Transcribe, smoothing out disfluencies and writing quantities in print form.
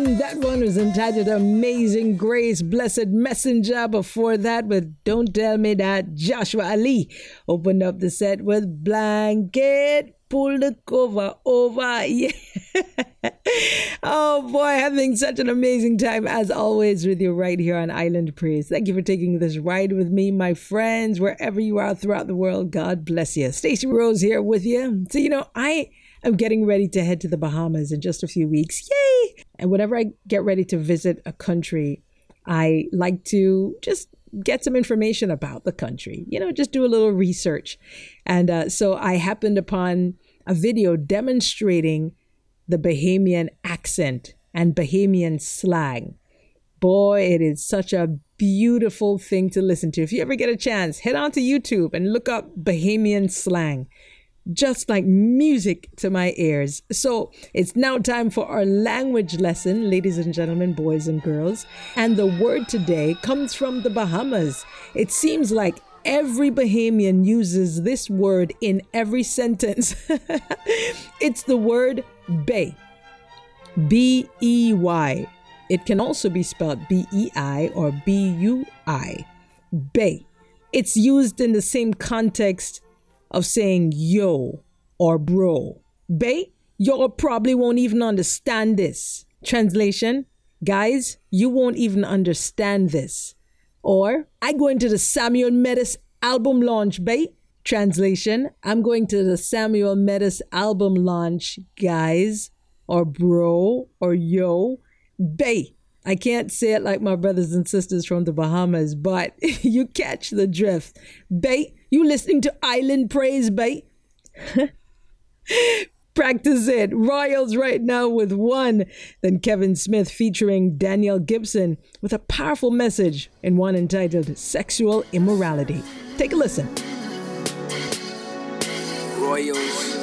That one was entitled Amazing Grace, Blessed Messenger. Before that, with Don't Tell Me That, Joshua Ali opened up the set with Blanket, Pull the Cover Over. Yeah. Oh boy, having such an amazing time as always with you right here on Island Praise. Thank you for taking this ride with me, my friends, wherever you are throughout the world. God bless you. Stacey Rose here with you. So, I'm getting ready to head to the Bahamas in just a few weeks. Yay! And whenever I get ready to visit a country, I like to just get some information about the country, just do a little research. And so I happened upon a video demonstrating the Bahamian accent and Bahamian slang. Boy, it is such a beautiful thing to listen to. If you ever get a chance, head on to YouTube and look up Bahamian slang. Just like music to my ears. So it's now time for our language lesson, ladies and gentlemen, boys and girls. And the word today comes from the Bahamas. It seems like every Bahamian uses this word in every sentence. It's the word bay. B-E-Y. It can also be spelled B-E-I or B-U-I. Bay. It's used in the same context of saying yo or bro. Bay, y'all probably won't even understand this. Translation, guys, you won't even understand this. Or, I go into the Samuel Metis album launch, bay. Translation, I'm going to the Samuel Metis album launch, guys, or bro, or yo. Bay. I can't say it like my brothers and sisters from the Bahamas, but you catch the drift. Bay, you listening to Island Praise, bay? Practice it. Royals right now with one. Then Kevin Smith featuring Daniel Gibson with a powerful message in one entitled Sexual Immorality. Take a listen. Royals.